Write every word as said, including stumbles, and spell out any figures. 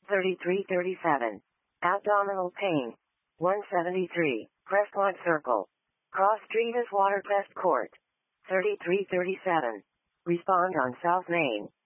thirty-three thirty-seven. Abdominal pain, one seventy-three. Crestmont Circle. Cross Street is Watercrest Court, thirty-three thirty-seven. Respond on South Main.